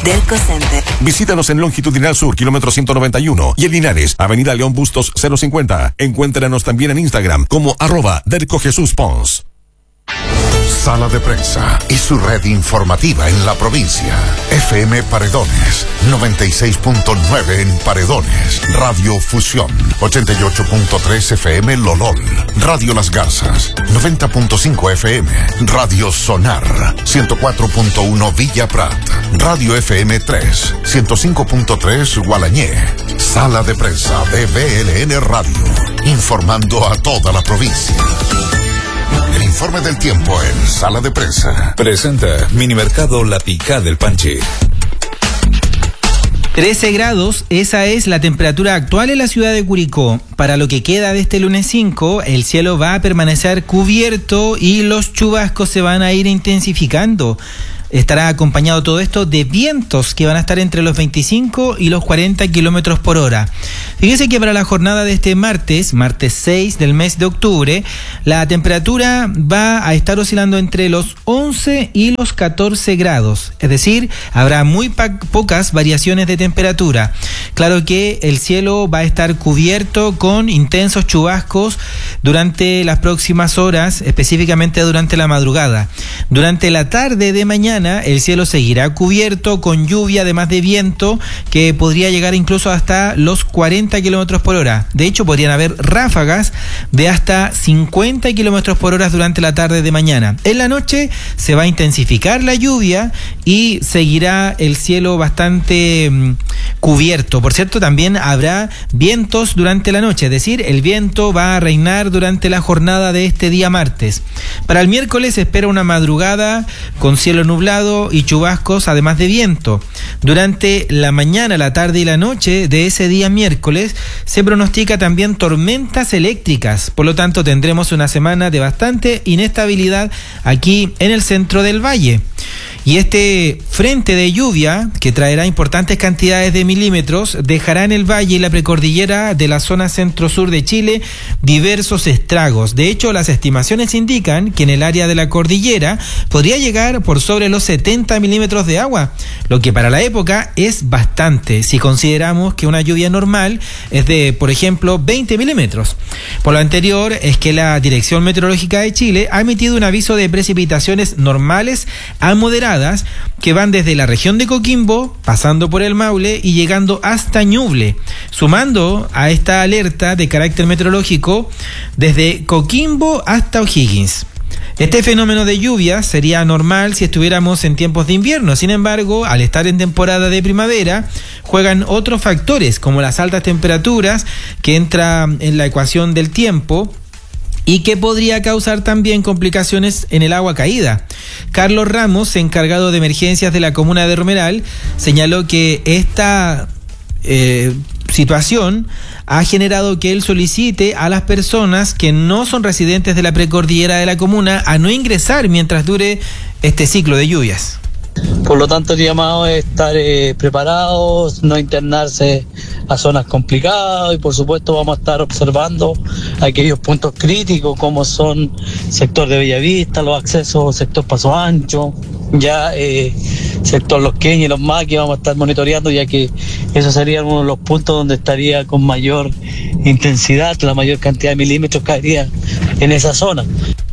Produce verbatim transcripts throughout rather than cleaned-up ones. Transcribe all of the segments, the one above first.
Delco Center. Visítanos en Longitudinal Sur, kilómetro ciento noventa y uno, y en Linares, Avenida León Bustos cero cincuenta. Encuéntranos también en Instagram como arroba Delco Jesús Pons. Sala de Prensa y su red informativa en la provincia. F M Paredones, noventa y seis punto nueve en Paredones. Radio Fusión, ochenta y ocho punto tres F M Lolol. Radio Las Garzas, noventa punto cinco F M. Radio Sonar, ciento cuatro punto uno Villa Prat. Radio F M tres, ciento cinco punto tres Gualañé. Sala de Prensa de B L N Radio, informando a toda la provincia. El informe del tiempo en Sala de Prensa. Presenta Minimercado La Picá del Panche. trece grados, esa es la temperatura actual en la ciudad de Curicó. Para lo que queda de este lunes cinco, el cielo va a permanecer cubierto y los chubascos se van a ir intensificando. Estará acompañado todo esto de vientos que van a estar entre los veinticinco y los cuarenta kilómetros por hora. Fíjese que para la jornada de este martes, martes seis del mes de octubre, la temperatura va a estar oscilando entre los once y los catorce grados. Es decir, habrá muy pa- pocas variaciones de temperatura. Claro que el cielo va a estar cubierto con intensos chubascos durante las próximas horas, específicamente durante la madrugada. Durante la tarde de mañana, el cielo seguirá cubierto con lluvia, además de viento, que podría llegar incluso hasta los cuarenta kilómetros por hora. De hecho, podrían haber ráfagas de hasta cincuenta kilómetros por hora durante la tarde de mañana. En la noche se va a intensificar la lluvia y seguirá el cielo bastante mmm, cubierto. Por cierto, también habrá vientos durante la noche, es decir, el viento va a reinar durante la jornada de este día martes. Para el miércoles se espera una madrugada con cielo nublado y chubascos, además de viento. Durante la mañana, la tarde y la noche de ese día miércoles se pronostica también tormentas eléctricas. Por lo tanto, tendremos una semana de bastante inestabilidad aquí en el centro del valle. Y este frente de lluvia, que traerá importantes cantidades de milímetros, dejará en el valle y la precordillera de la zona centro-sur de Chile diversos estragos. De hecho, las estimaciones indican que en el área de la cordillera podría llegar por sobre los setenta milímetros de agua, lo que para la época es bastante, si consideramos que una lluvia normal es de, por ejemplo, veinte milímetros. Por lo anterior, es que la Dirección Meteorológica de Chile ha emitido un aviso de precipitaciones normales a moderadas que van desde la región de Coquimbo, pasando por el Maule y llegando hasta Ñuble, sumando a esta alerta de carácter meteorológico desde Coquimbo hasta O'Higgins. Este fenómeno de lluvia sería normal si estuviéramos en tiempos de invierno. Sin embargo, al estar en temporada de primavera, juegan otros factores como las altas temperaturas que entran en la ecuación del tiempo y que podría causar también complicaciones en el agua caída. Carlos Ramos, encargado de emergencias de la comuna de Romeral, señaló que esta eh, situación ha generado que él solicite a las personas que no son residentes de la precordillera de la comuna a no ingresar mientras dure este ciclo de lluvias. Por lo tanto, el llamado es estar eh, preparados, no internarse a zonas complicadas y por supuesto vamos a estar observando aquellos puntos críticos como son sector de Bellavista, los accesos, sector Paso Ancho, ya eh, sector Los Queños y Los Maquis vamos a estar monitoreando, ya que esos serían uno de los puntos donde estaría con mayor intensidad, la mayor cantidad de milímetros caería en esa zona.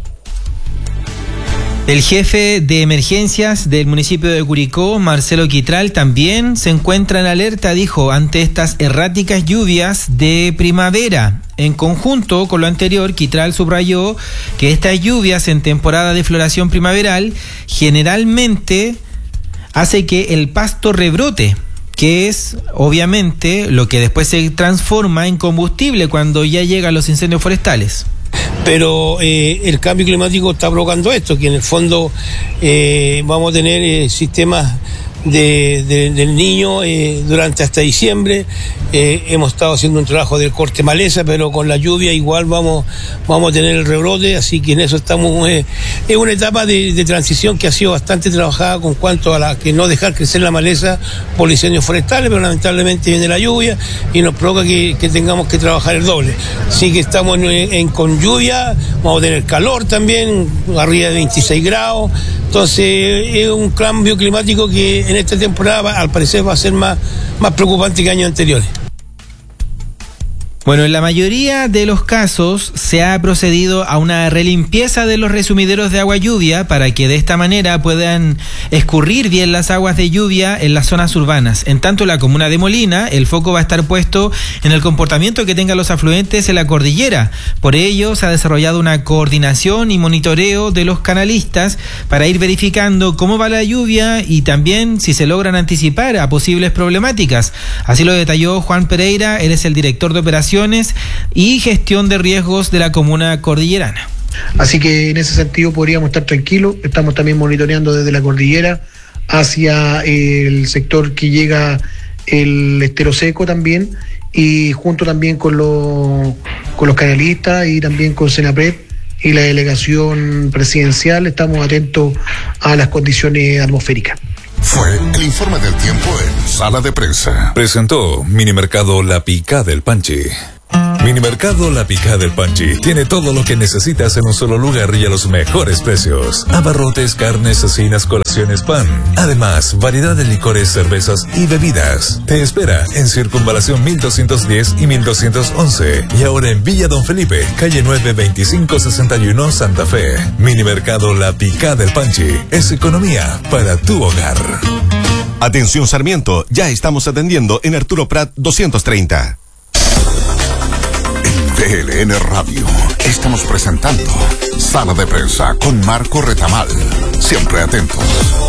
El jefe de emergencias del municipio de Curicó, Marcelo Quitral, también se encuentra en alerta, dijo, ante estas erráticas lluvias de primavera. En conjunto con lo anterior, Quitral subrayó que estas lluvias en temporada de floración primaveral generalmente hace que el pasto rebrote, que es obviamente lo que después se transforma en combustible cuando ya llegan los incendios forestales. Pero eh, el cambio climático está provocando esto, que en el fondo eh, vamos a tener eh, sistemas de, de, del Niño eh, durante hasta diciembre. Eh, hemos estado haciendo un trabajo del corte maleza, pero con la lluvia igual vamos vamos a tener el rebrote, así que en eso estamos. Eh, es una etapa de, de transición que ha sido bastante trabajada con cuanto a la que no dejar crecer la maleza por incendios forestales, pero lamentablemente viene la lluvia y nos provoca que, que tengamos que trabajar el doble. Así que estamos en, en, con lluvia, vamos a tener calor también, arriba de veintiséis grados, Entonces es un cambio climático que en esta temporada va, al parecer va a ser más, más preocupante que años anteriores. Bueno, en la mayoría de los casos se ha procedido a una relimpieza de los resumideros de agua lluvia para que de esta manera puedan escurrir bien las aguas de lluvia en las zonas urbanas. En tanto, en la comuna de Molina, el foco va a estar puesto en el comportamiento que tengan los afluentes en la cordillera. Por ello, se ha desarrollado una coordinación y monitoreo de los canalistas para ir verificando cómo va la lluvia y también si se logran anticipar a posibles problemáticas. Así lo detalló Juan Pereira, él es el director de operaciones y gestión de riesgos de la comuna cordillerana. Así que en ese sentido podríamos estar tranquilos. Estamos también monitoreando desde la cordillera hacia el sector que llega el estero seco también, y junto también con los con los canalistas y también con Senapred y la delegación presidencial estamos atentos a las condiciones atmosféricas. Fue el informe del tiempo en Sala de Prensa. Presentó Minimercado La Picá del Panchi. Minimercado La Picá del Panchi tiene todo lo que necesitas en un solo lugar y a los mejores precios. Abarrotes, carnes, cecinas, colaciones, pan. Además, variedad de licores, cervezas y bebidas. Te espera en Circunvalación mil doscientos diez y mil doscientos once. Y ahora en Villa Don Felipe, calle nueve veinticinco sesenta y uno, Santa Fe. Minimercado La Picá del Panchi es economía para tu hogar. Atención Sarmiento, ya estamos atendiendo en Arturo Prat doscientos treinta. En V L N Radio estamos presentando Sala de Prensa con Marco Retamal. Siempre atentos.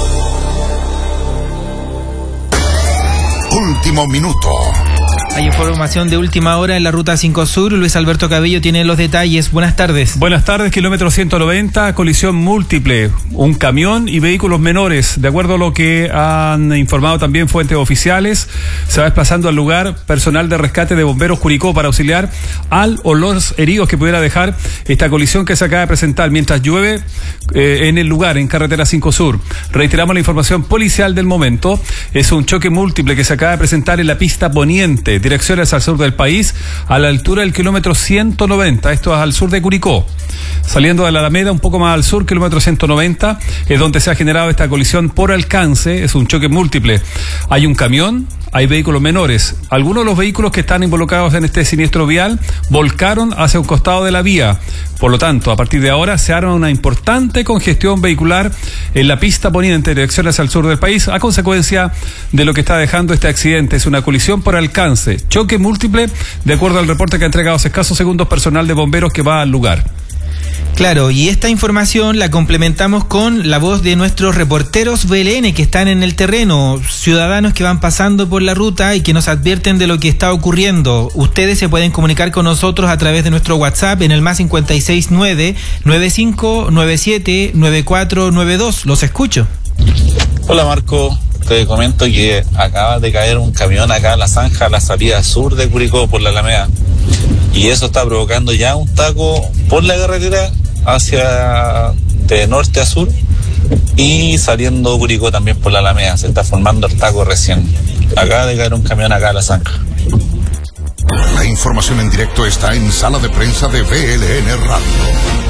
Último minuto. Hay información de última hora en la ruta cinco Sur. Luis Alberto Cabello tiene los detalles. Buenas tardes. Buenas tardes, kilómetro ciento noventa, colisión múltiple, un camión y vehículos menores. De acuerdo a lo que han informado también fuentes oficiales, se va desplazando al lugar personal de rescate de Bomberos Curicó para auxiliar al o los heridos que pudiera dejar esta colisión que se acaba de presentar mientras llueve eh, en el lugar, en carretera cinco Sur. Reiteramos la información policial del momento. Es un choque múltiple que se acaba de presentar en la pista poniente, direcciones al sur del país, a la altura del kilómetro ciento noventa, esto es al sur de Curicó. Saliendo de la Alameda, un poco más al sur, kilómetro ciento noventa, es donde se ha generado esta colisión por alcance, es un choque múltiple. Hay un camión, hay vehículos menores. Algunos de los vehículos que están involucrados en este siniestro vial volcaron hacia un costado de la vía. Por lo tanto, a partir de ahora se arma una importante congestión vehicular en la pista poniente, direcciones al sur del país, a consecuencia de lo que está dejando este accidente. Es una colisión por alcance, choque múltiple, de acuerdo al reporte que ha entregado hace escasos segundos personal de bomberos que va al lugar. Claro, y esta información la complementamos con la voz de nuestros reporteros V L N que están en el terreno, ciudadanos que van pasando por la ruta y que nos advierten de lo que está ocurriendo. Ustedes se pueden comunicar con nosotros a través de nuestro WhatsApp en el más cinco seis nueve, nueve cinco nueve siete, nueve cuatro nueve dos. Los escucho. Hola Marco, te comento que acaba de caer un camión acá en la zanja, a la salida sur de Curicó por la Alameda. Y eso está provocando ya un taco por la carretera hacia de norte a sur y saliendo Curicó también por la Alameda. Se está formando el taco recién. Acaba de caer un camión acá a la zanja. La información en directo está en Sala de Prensa de V L N Radio.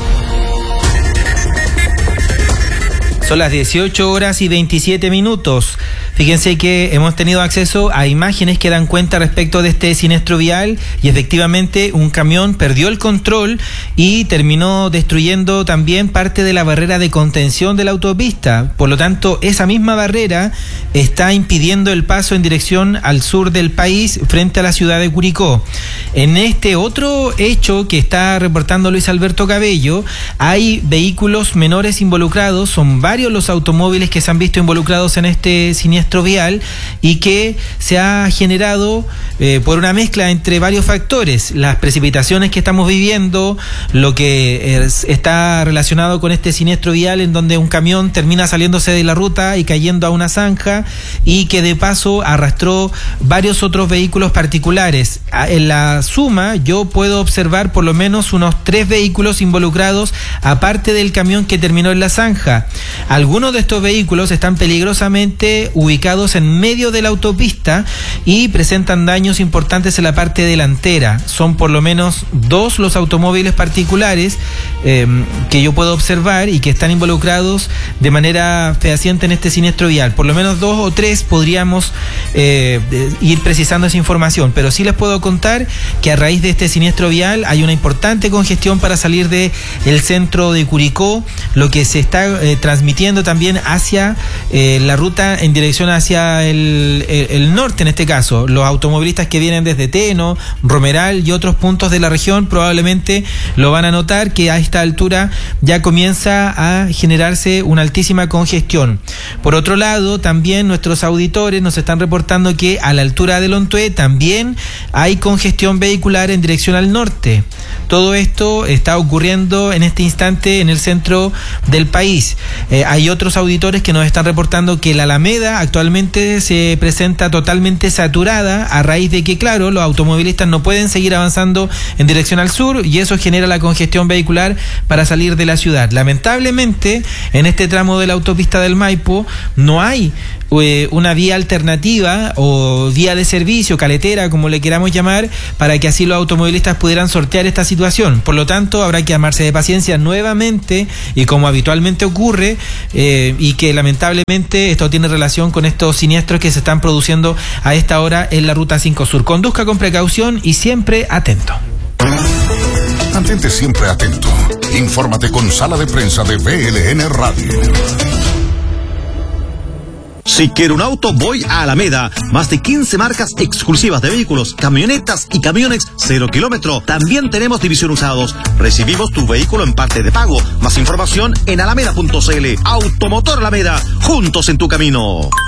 Son las dieciocho horas y veintisiete minutos. Fíjense que hemos tenido acceso a imágenes que dan cuenta respecto de este siniestro vial y efectivamente un camión perdió el control y terminó destruyendo también parte de la barrera de contención de la autopista. Por lo tanto, esa misma barrera está impidiendo el paso en dirección al sur del país frente a la ciudad de Curicó. En este otro hecho que está reportando Luis Alberto Cabello, hay vehículos menores involucrados, son varios los automóviles que se han visto involucrados en este siniestro vial y que se ha generado eh, por una mezcla entre varios factores, las precipitaciones que estamos viviendo, lo que es, está relacionado con este siniestro vial en donde un camión termina saliéndose de la ruta y cayendo a una zanja y que de paso arrastró varios otros vehículos particulares. En la suma yo puedo observar por lo menos unos tres vehículos involucrados aparte del camión que terminó en la zanja. Algunos de estos vehículos están peligrosamente ubicados ubicados en medio de la autopista y presentan daños importantes en la parte delantera. Son por lo menos dos los automóviles particulares eh, que yo puedo observar y que están involucrados de manera fehaciente en este siniestro vial. Por lo menos dos o tres podríamos eh, ir precisando esa información, pero sí les puedo contar que a raíz de este siniestro vial hay una importante congestión para salir de el centro de Curicó, lo que se está eh, transmitiendo también hacia eh, la ruta en dirección hacia el, el, el norte, en este caso. Los automovilistas que vienen desde Teno, Romeral y otros puntos de la región probablemente lo van a notar, que a esta altura ya comienza a generarse una altísima congestión. Por otro lado, también nuestros auditores nos están reportando que a la altura del Ontué también hay congestión vehicular en dirección al norte. Todo esto está ocurriendo en este instante en el centro del país. Eh, hay otros auditores que nos están reportando que la Alameda actualmente se presenta totalmente saturada a raíz de que, claro, los automovilistas no pueden seguir avanzando en dirección al sur y eso genera la congestión vehicular para salir de la ciudad. Lamentablemente, en este tramo de la autopista del Maipo no hay eh, una vía alternativa o vía de servicio, caletera, como le queramos llamar, para que así los automovilistas pudieran sortear esta situación. Por lo tanto, habrá que armarse de paciencia nuevamente y como habitualmente ocurre, eh, y que lamentablemente esto tiene relación con estos siniestros que se están produciendo a esta hora en la Ruta cinco Sur. Conduzca con precaución y siempre atento. Mantente siempre atento. Infórmate con Sala de Prensa de B L N Radio. Si quiero un auto, voy a Alameda. Más de quince marcas exclusivas de vehículos, camionetas y camiones cero kilómetro. También tenemos división usados. Recibimos tu vehículo en parte de pago. Más información en alameda punto c l. Automotor Alameda. Juntos en tu camino.